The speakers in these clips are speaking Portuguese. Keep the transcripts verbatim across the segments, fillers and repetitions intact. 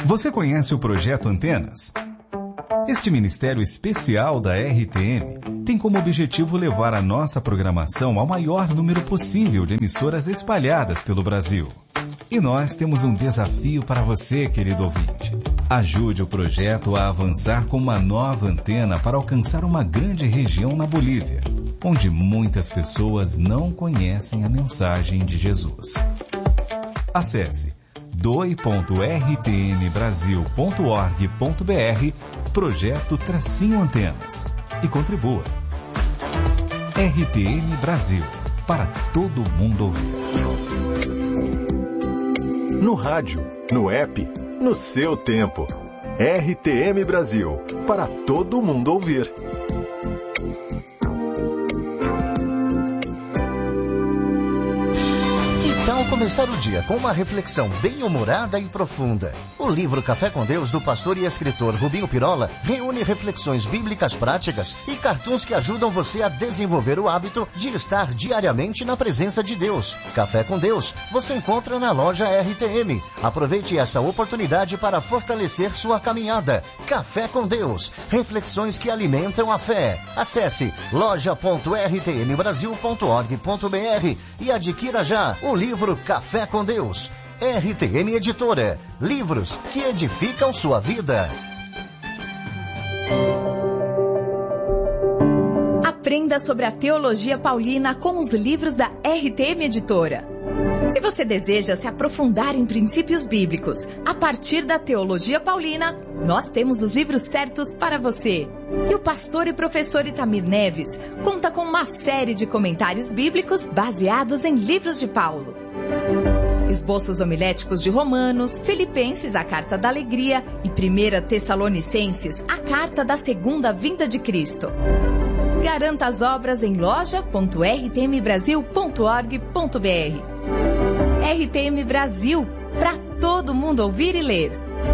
Você conhece o Projeto Antenas? Este ministério especial da R T M tem como objetivo levar a nossa programação ao maior número possível de emissoras espalhadas pelo Brasil. E nós temos um desafio para você, querido ouvinte. Ajude o projeto a avançar com uma nova antena para alcançar uma grande região na Bolívia, onde muitas pessoas não conhecem a mensagem de Jesus. Acesse doe ponto r t m brasil ponto org ponto b r Projeto Tracinho Antenas e contribua. R T M Brasil, para todo mundo ouvir. No rádio, no app, no seu tempo. R T M Brasil, para todo mundo ouvir. Começar o dia com uma reflexão bem-humorada e profunda. O livro Café com Deus, do pastor e escritor Rubinho Pirola, reúne reflexões bíblicas práticas e cartoons que ajudam você a desenvolver o hábito de estar diariamente na presença de Deus. Café com Deus você encontra na loja R T M. Aproveite essa oportunidade para fortalecer sua caminhada. Café com Deus, reflexões que alimentam a fé. Acesse loja ponto r t m brasil ponto org ponto b r e adquira já o livro Café com Deus. R T M Editora. Livros que edificam sua vida. Aprenda sobre a teologia paulina com os livros da R T M Editora. Se você deseja se aprofundar em princípios bíblicos a partir da teologia paulina, nós temos os livros certos para você. E o pastor e professor Itamir Neves conta com uma série de comentários bíblicos baseados em livros de Paulo. Esboços homiléticos de Romanos, Filipenses, a Carta da Alegria e primeira Tessalonicenses, a Carta da Segunda Vinda de Cristo. Garanta as obras em loja ponto r t m brasil ponto org ponto b r. R T M Brasil, para todo mundo ouvir e ler.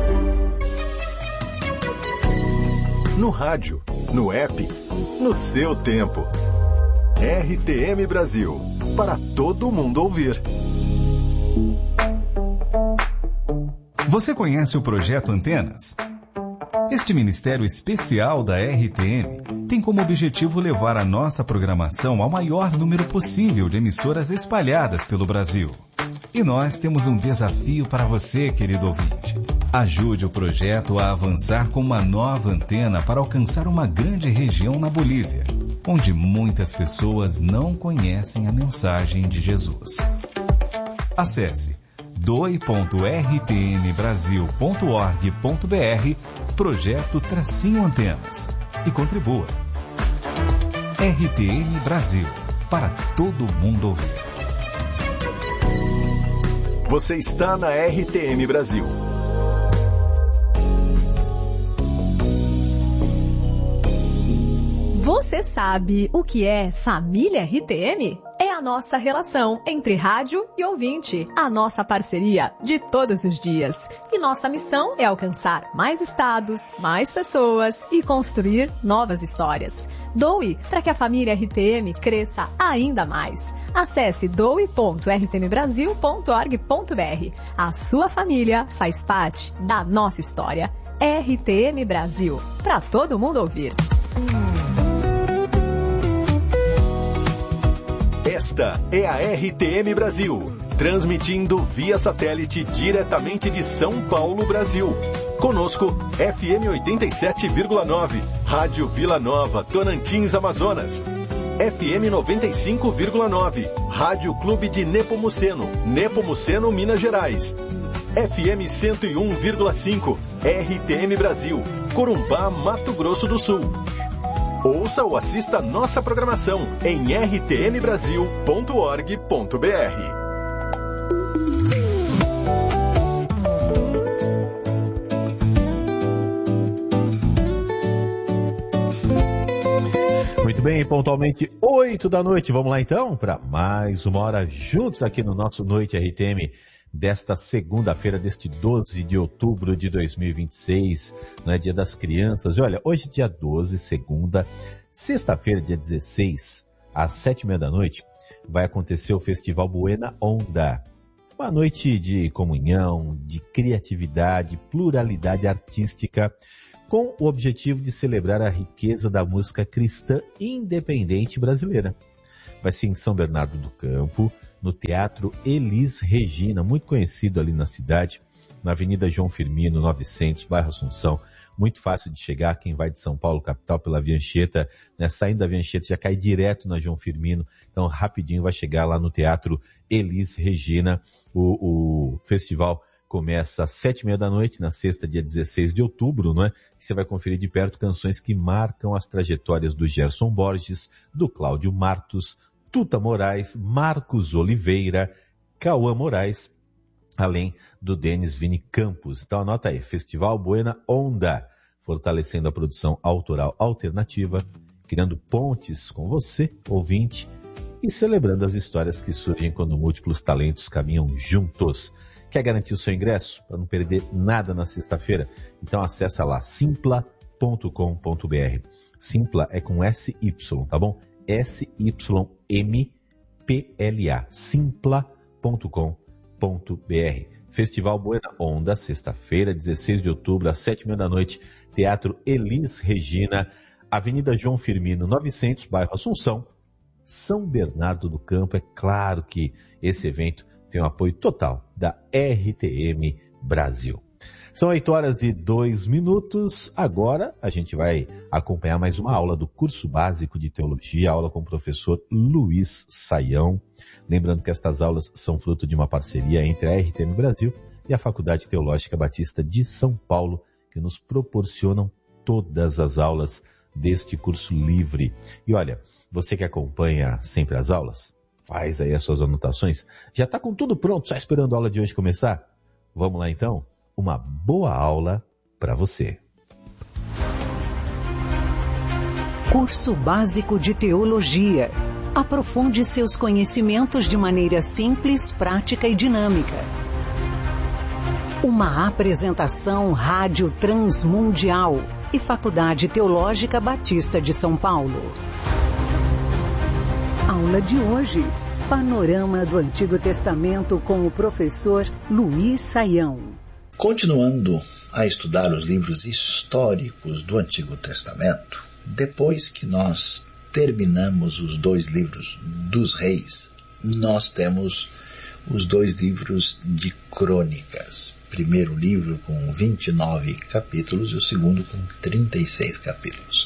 No rádio, no app, no seu tempo. R T M Brasil, para todo mundo ouvir. Você conhece o Projeto Antenas? Este ministério especial da R T M tem como objetivo levar a nossa programação ao maior número possível de emissoras espalhadas pelo Brasil. E nós temos um desafio para você, querido ouvinte. Ajude o projeto a avançar com uma nova antena para alcançar uma grande região na Bolívia, onde muitas pessoas não conhecem a mensagem de Jesus. Acesse doe ponto r t m brasil ponto org ponto b r Projeto Tracinho Antenas e contribua. R T M Brasil, para todo mundo ouvir. Você está na R T M Brasil. Você sabe o que é família R T M? É a nossa relação entre rádio e ouvinte, a nossa parceria de todos os dias. E nossa missão é alcançar mais estados, mais pessoas e construir novas histórias. Doe para que a família R T M cresça ainda mais. Acesse doe ponto r t m brasil ponto org ponto b r. A sua família faz parte da nossa história. R T M Brasil, para todo mundo ouvir. Esta é a R T M Brasil, transmitindo via satélite diretamente de São Paulo, Brasil. Conosco, F M oitenta e sete vírgula nove, Rádio Vila Nova, Tocantins, Amazonas. F M noventa e cinco vírgula nove, Rádio Clube de Nepomuceno, Nepomuceno, Minas Gerais. F M cento e um vírgula cinco, R T M Brasil, Corumbá, Mato Grosso do Sul. Ouça ou assista nossa programação em r t m brasil ponto org ponto b r. Muito bem, pontualmente oito da noite. Vamos lá então para mais uma hora juntos aqui no nosso Noite R T M desta segunda-feira, deste doze de outubro de dois mil e vinte e seis, não é Dia das Crianças. E olha, hoje dia doze, segunda, sexta-feira, dia dezesseis, às sete e meia da noite, vai acontecer o Festival Buena Onda. Uma noite de comunhão, de criatividade, pluralidade artística, com o objetivo de celebrar a riqueza da música cristã independente brasileira. Vai ser em São Bernardo do Campo, no Teatro Elis Regina, muito conhecido ali na cidade, na Avenida João Firmino, novecentos, bairro Assunção. Muito fácil de chegar, quem vai de São Paulo, capital, pela Via Anchieta, né? Saindo da Via Anchieta já cai direto na João Firmino, então rapidinho vai chegar lá no Teatro Elis Regina. O, o festival começa às sete e meia da noite, na sexta, dia dezesseis de outubro, não é? Você vai conferir de perto canções que marcam as trajetórias do Gerson Borges, do Cláudio Martos, Tuta Moraes, Marcos Oliveira, Cauã Moraes, além do Denis Vini Campos. Então anota aí, Festival Buena Onda, fortalecendo a produção autoral alternativa, criando pontes com você, ouvinte, e celebrando as histórias que surgem quando múltiplos talentos caminham juntos. Quer garantir o seu ingresso para não perder nada na sexta-feira? Então acessa lá, simpla ponto com ponto b r. Simpla é com S Y, tá bom? S Y M P L A, simpla ponto com ponto b r. Festival Buena Onda, sexta-feira, dezesseis de outubro, às sete e meia da noite, Teatro Elis Regina, Avenida João Firmino, novecentos, bairro Assunção, São Bernardo do Campo. É claro que esse evento tem o apoio total da R T M Brasil. São oito horas e dois minutos. Agora a gente vai acompanhar mais uma aula do curso básico de teologia, aula com o professor Luiz Saião. Lembrando que estas aulas são fruto de uma parceria entre a R T M Brasil e a Faculdade Teológica Batista de São Paulo, que nos proporcionam todas as aulas deste curso livre. E olha, você que acompanha sempre as aulas, faz aí as suas anotações. Já está com tudo pronto, só esperando a aula de hoje começar? Vamos lá então? Uma boa aula para você. Curso Básico de Teologia. Aprofunde seus conhecimentos de maneira simples, prática e dinâmica. Uma apresentação Rádio Transmundial e Faculdade Teológica Batista de São Paulo. Aula de hoje. Panorama do Antigo Testamento com o professor Luiz Saião. Continuando a estudar os livros históricos do Antigo Testamento, depois que nós terminamos os dois livros dos reis, nós temos os dois livros de crônicas. Primeiro livro com vinte e nove capítulos e o segundo com trinta e seis capítulos.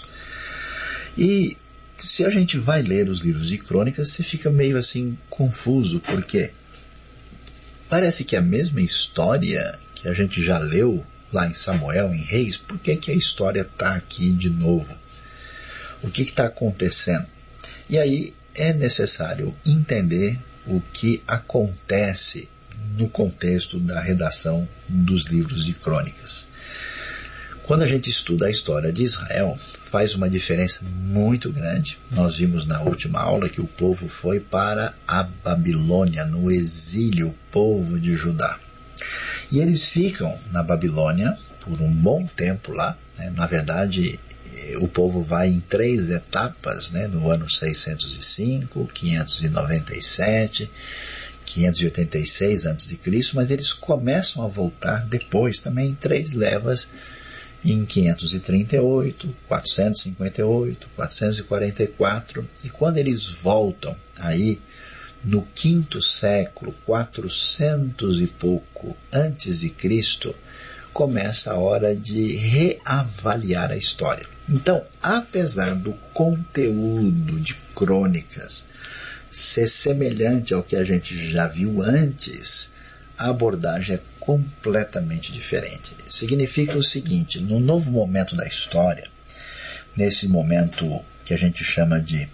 E se a gente vai ler os livros de crônicas, você fica meio assim confuso, porque parece que a mesma história que a gente já leu lá em Samuel, em Reis, por que que a história está aqui de novo? O que está acontecendo? E aí é necessário entender o que acontece no contexto da redação dos livros de crônicas. Quando a gente estuda a história de Israel, faz uma diferença muito grande. Nós vimos na última aula que o povo foi para a Babilônia, no exílio, o povo de Judá. E eles ficam na Babilônia por um bom tempo lá, né? Na verdade, o povo vai em três etapas, né? No ano seiscentos e cinco, quinhentos e noventa e sete, quinhentos e oitenta e seis antes de Cristo, mas eles começam a voltar depois também em três levas, em quinhentos e trinta e oito, quatrocentos e cinquenta e oito, quatrocentos e quarenta e quatro, e quando eles voltam aí no quinto século, quatrocentos e pouco antes de Cristo, começa a hora de reavaliar a história. Então, apesar do conteúdo de crônicas ser semelhante ao que a gente já viu antes, a abordagem é completamente diferente. Significa o seguinte: no novo momento da história, nesse momento que a gente chama de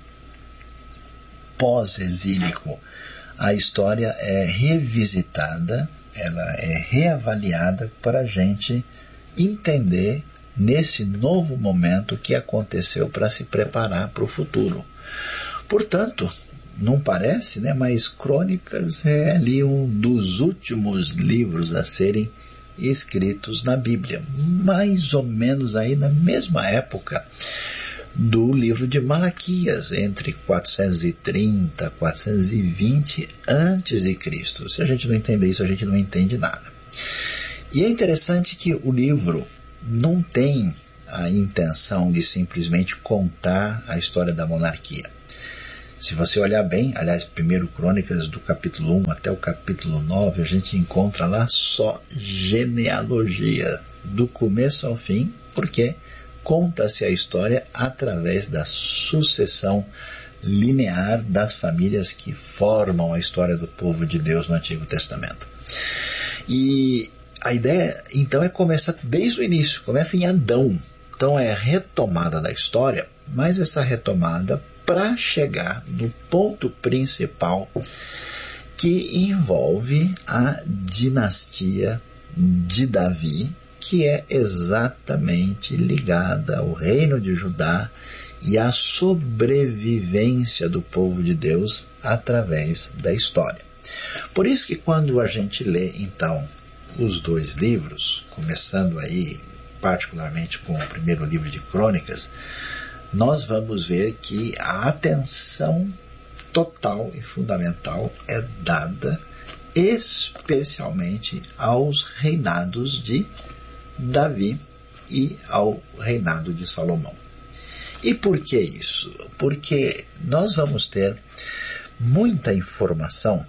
pós-exílico, a história é revisitada, ela é reavaliada para a gente entender nesse novo momento o que aconteceu para se preparar para o futuro. Portanto, não parece, né, mas Crônicas é ali um dos últimos livros a serem escritos na Bíblia, mais ou menos aí na mesma época do livro de Malaquias, entre quatrocentos e trinta e quatrocentos e vinte antes de Cristo. Se a gente não entender isso, a gente não entende nada. E é interessante que o livro não tem a intenção de simplesmente contar a história da monarquia. Se você olhar bem, aliás, primeiro Crônicas do capítulo um até o capítulo nove, a gente encontra lá só genealogia, do começo ao fim, porque conta-se a história através da sucessão linear das famílias que formam a história do povo de Deus no Antigo Testamento. E a ideia, então, é começar desde o início, começa em Adão. Então é retomada da história, mas essa retomada para chegar no ponto principal que envolve a dinastia de Davi, que é exatamente ligada ao reino de Judá e à sobrevivência do povo de Deus através da história. Por isso que quando a gente lê, então, os dois livros, começando aí particularmente com o primeiro livro de Crônicas, nós vamos ver que a atenção total e fundamental é dada especialmente aos reinados de Davi e ao reinado de Salomão. E por que isso? Porque nós vamos ter muita informação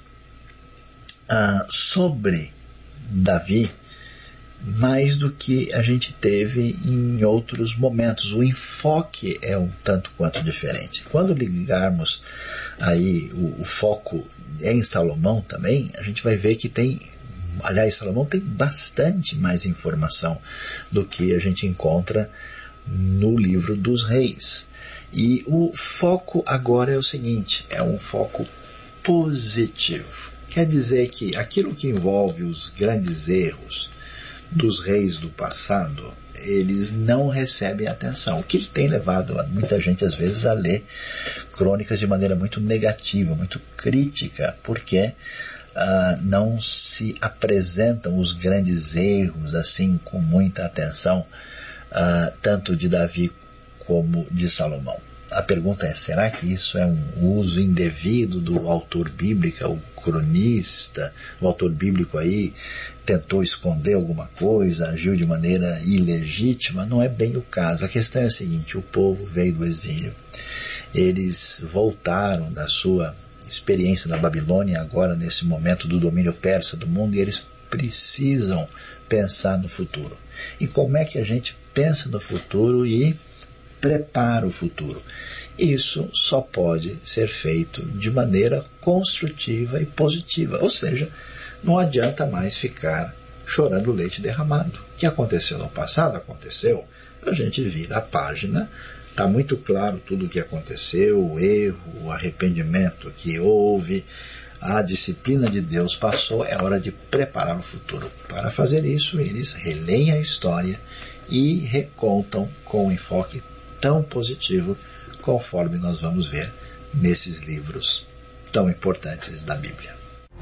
ah, sobre Davi, mais do que a gente teve em outros momentos. O enfoque é um tanto quanto diferente. Quando ligarmos aí o, o foco em Salomão também, a gente vai ver que tem, aliás, Salomão tem bastante mais informação do que a gente encontra no livro dos reis. E o foco agora é o seguinte, é um foco positivo. Quer dizer que aquilo que envolve os grandes erros dos reis do passado, eles não recebem atenção, o que tem levado muita gente às vezes a ler crônicas de maneira muito negativa, muito crítica, porque uh, não se apresentam os grandes erros assim com muita atenção, uh, tanto de Davi como de Salomão. A pergunta é, será que isso é um uso indevido do autor bíblico, o cronista, o autor bíblico aí tentou esconder alguma coisa, agiu de maneira ilegítima? Não é bem o caso. A questão é a seguinte, o povo veio do exílio, eles voltaram da sua experiência na Babilônia, agora nesse momento do domínio persa do mundo, e eles precisam pensar no futuro. E como é que a gente pensa no futuro e prepara o futuro? Isso só pode ser feito de maneira construtiva e positiva, ou seja, não adianta mais ficar chorando leite derramado. O que aconteceu no passado, aconteceu, a gente vira a página, está muito claro tudo o que aconteceu, o erro, o arrependimento que houve, a disciplina de Deus passou, é hora de preparar o futuro. Para fazer isso, eles releem a história e recontam com um enfoque tão positivo, conforme nós vamos ver nesses livros tão importantes da Bíblia.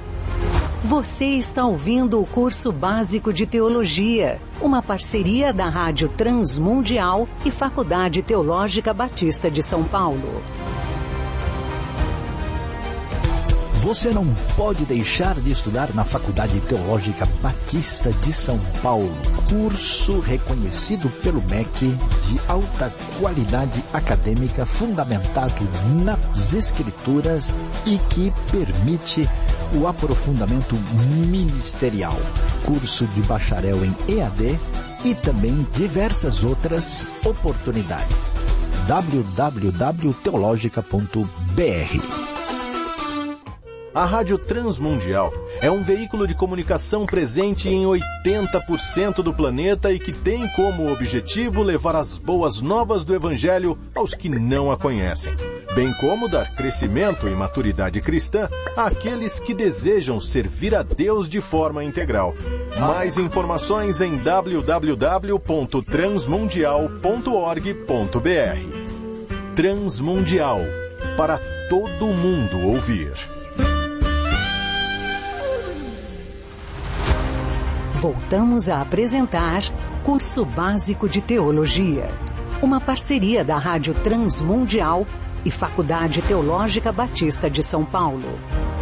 Você está ouvindo o curso básico de teologia, uma parceria da Rádio Transmundial e Faculdade Teológica Batista de São Paulo. Você não pode deixar de estudar na Faculdade Teológica Batista de São Paulo. Curso reconhecido pelo M E C de alta qualidade acadêmica, fundamentado nas Escrituras e que permite o aprofundamento ministerial. Curso de bacharel em E A D e também diversas outras oportunidades. w w w ponto teologica ponto b r. A Rádio Transmundial é um veículo de comunicação presente em oitenta por cento do planeta e que tem como objetivo levar as boas novas do Evangelho aos que não a conhecem, bem como dar crescimento e maturidade cristã àqueles que desejam servir a Deus de forma integral. Mais informações em w w w ponto transmundial ponto org ponto b r. Transmundial, para todo mundo ouvir. Voltamos a apresentar Curso Básico de Teologia. uma parceria da Rádio Transmundial e Faculdade Teológica Batista de São Paulo.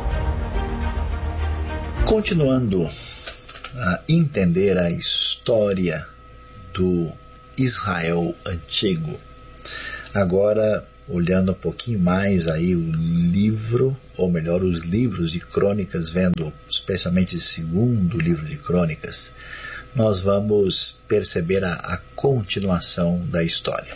Continuando a entender a história do Israel antigo, agora olhando um pouquinho mais aí o livro, ou melhor, os livros de crônicas, vendo especialmente o segundo livro de crônicas, nós vamos perceber a, a continuação da história.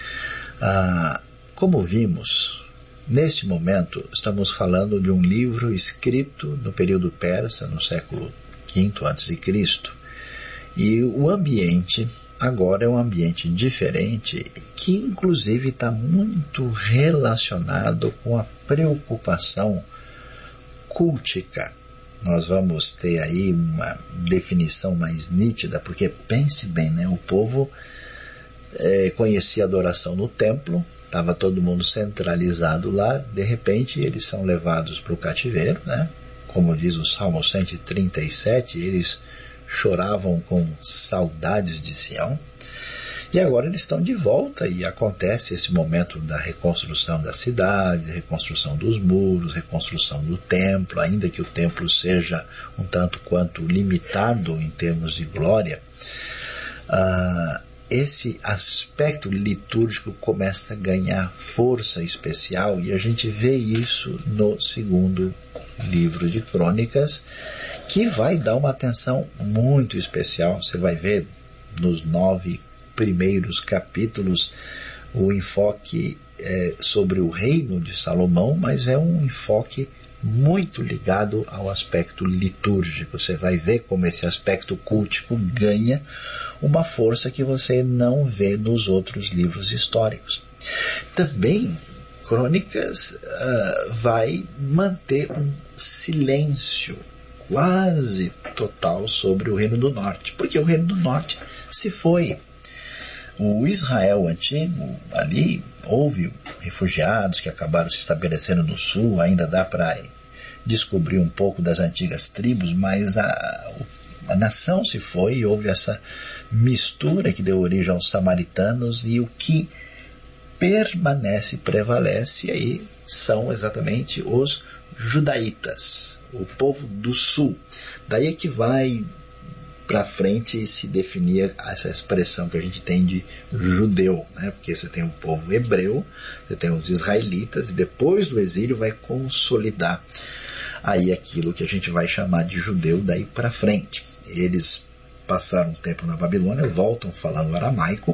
Ah, como vimos, neste momento estamos falando de um livro escrito no período persa, no século quinto antes de Cristo, e o ambiente agora é um ambiente diferente, que inclusive está muito relacionado com a preocupação cultica. Nós vamos ter aí uma definição mais nítida, porque pense bem, né? O povo é, conhecia a adoração no templo, estava todo mundo centralizado lá, de repente eles são levados para o cativeiro, né? Como diz o Salmo cento e trinta e sete, eles choravam com saudades de Sião, e agora eles estão de volta e acontece esse momento da reconstrução da cidade, reconstrução dos muros, reconstrução do templo, ainda que o templo seja um tanto quanto limitado em termos de glória. Ah, esse aspecto litúrgico começa a ganhar força especial, e a gente vê isso no segundo livro de crônicas, que vai dar uma atenção muito especial. Você vai ver nos nove primeiros capítulos o enfoque é, sobre o reino de Salomão, mas é um enfoque muito ligado ao aspecto litúrgico. Você vai ver como esse aspecto cultico ganha uma força que você não vê nos outros livros históricos. Também Crônicas uh, vai manter um silêncio quase total sobre o Reino do Norte, porque o Reino do Norte se foi. O Israel antigo, ali houve refugiados que acabaram se estabelecendo no sul, ainda dá para descobrir um pouco das antigas tribos, mas a, a nação se foi e houve essa mistura que deu origem aos samaritanos, e o que permanece, prevalece aí são exatamente os judaítas, o povo do sul. Daí é que vai para frente se definir essa expressão que a gente tem de judeu, né? Porque você tem o povo hebreu, você tem os israelitas, e depois do exílio vai consolidar aí aquilo que a gente vai chamar de judeu daí para frente. Eles passaram um tempo na Babilônia, voltam falando aramaico,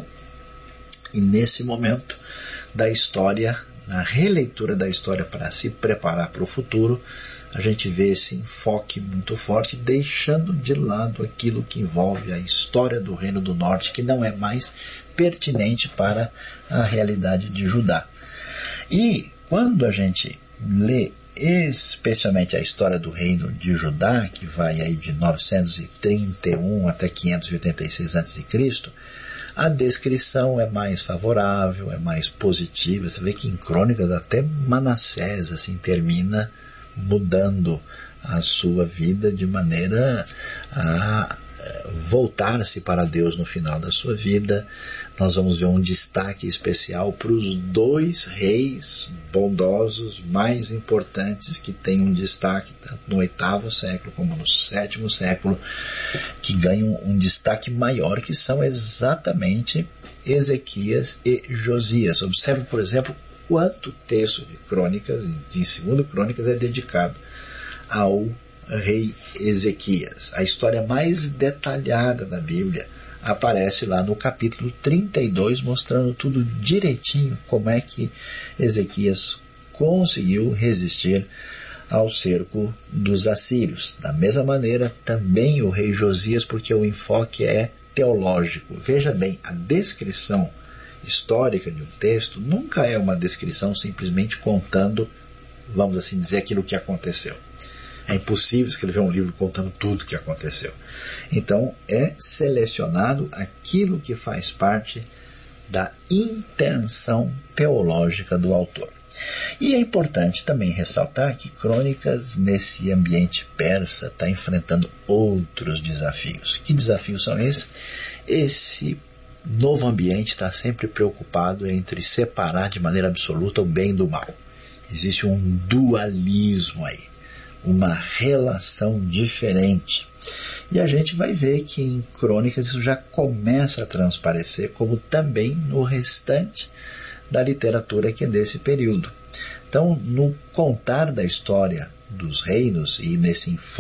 e nesse momento da história, na releitura da história para se preparar para o futuro, a gente vê esse enfoque muito forte, deixando de lado aquilo que envolve a história do Reino do Norte, que não é mais pertinente para a realidade de Judá. E quando a gente lê especialmente a história do Reino de Judá, que vai aí de novecentos e trinta e um até quinhentos e oitenta e seis antes de Cristo, a descrição é mais favorável, é mais positiva. Você vê que em Crônicas até Manassés assim, termina mudando a sua vida de maneira a voltar-se para Deus no final da sua vida. Nós vamos ver um destaque especial para os dois reis bondosos mais importantes, que têm um destaque tanto no oitavo século como no sétimo século, que ganham um destaque maior, que são exatamente Ezequias e Josias. Observe, por exemplo, quanto texto de Crônicas, de segundo Crônicas, é dedicado ao rei Ezequias. A história mais detalhada da Bíblia aparece lá no capítulo trinta e dois, mostrando tudo direitinho, como é que Ezequias conseguiu resistir ao cerco dos assírios. Da mesma maneira, também o rei Josias, porque o enfoque é teológico. Veja bem, a descrição histórica de um texto nunca é uma descrição simplesmente contando, vamos assim dizer, aquilo que aconteceu. É impossível escrever um livro contando tudo o que aconteceu. Então, é selecionado aquilo que faz parte da intenção teológica do autor. E é importante também ressaltar que Crônicas, nesse ambiente persa, está enfrentando outros desafios. Que desafios são esses? Esse novo ambiente está sempre preocupado entre separar de maneira absoluta o bem do mal. Existe um dualismo aí, uma relação diferente. E a gente vai ver que em Crônicas isso já começa a transparecer, como também no restante da literatura que é desse período. Então, no contar da história dos reinos e nesse